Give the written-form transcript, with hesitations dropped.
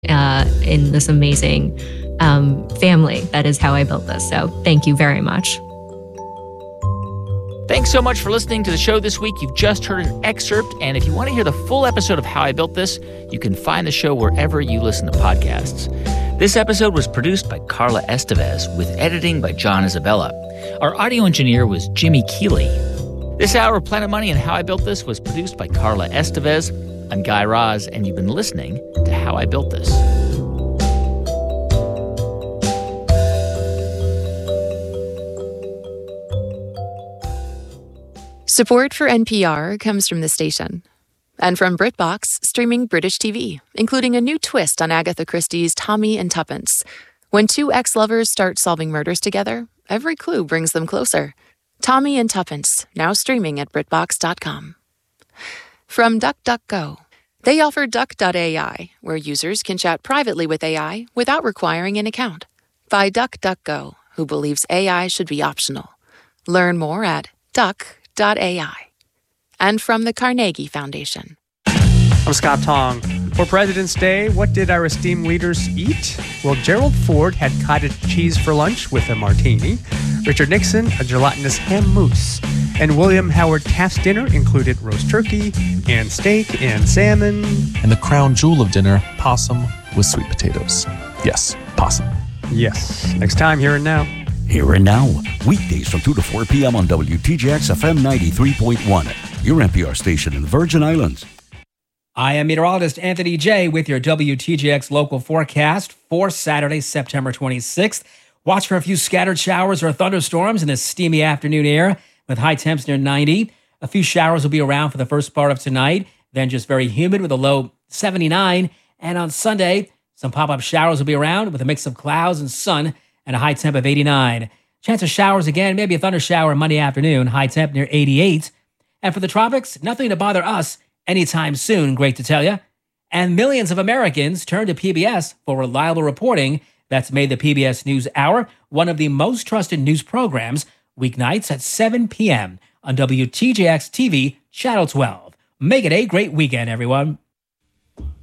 in this amazing family that is How I Built This. So thank you very much. Thanks so much for listening to the show this week. You've just heard an excerpt, and if you want to hear the full episode of How I Built This, you can find the show wherever you listen to podcasts. This episode was produced by Carla Estevez with editing by John Isabella. Our audio engineer was Jimmy Keeley. This hour of Planet Money and How I Built This was produced by Carla Estevez. I'm Guy Raz, and you've been listening to How I Built This. Support for NPR comes from the station and from BritBox, streaming British TV, including a new twist on Agatha Christie's Tommy and Tuppence. When two ex-lovers start solving murders together, every clue brings them closer. Tommy and Tuppence, now streaming at BritBox.com. From DuckDuckGo, they offer Duck.ai, where users can chat privately with AI without requiring an account. By DuckDuckGo, who believes AI should be optional. Learn more at Duck.ai. And from the Carnegie Foundation. I'm Scott Tong. For President's Day, what did our esteemed leaders eat? Well, Gerald Ford had cottage cheese for lunch with a martini. Richard Nixon, a gelatinous ham mousse. And William Howard Taft's dinner included roast turkey and steak and salmon. And the crown jewel of dinner, possum with sweet potatoes. Yes, possum. Yes. Next time, Here and Now. Here and Now, weekdays from 2 to 4 p.m. on WTJX FM 93.1, your NPR station in the Virgin Islands. I am meteorologist Anthony J. with your WTJX local forecast for Saturday, September 26th. Watch for a few scattered showers or thunderstorms in the steamy afternoon air with high temps near 90. A few showers will be around for the first part of tonight, then just very humid with a low 79. And on Sunday, some pop-up showers will be around with a mix of clouds and sun and a high temp of 89. Chance of showers again, maybe a thunder shower Monday afternoon, high temp near 88. And for the tropics, nothing to bother us anytime soon, great to tell you. And millions of Americans turn to PBS for reliable reporting that's made the PBS News Hour one of the most trusted news programs, weeknights at 7 p.m. on WTJX TV, Channel 12. Make it a great weekend, everyone.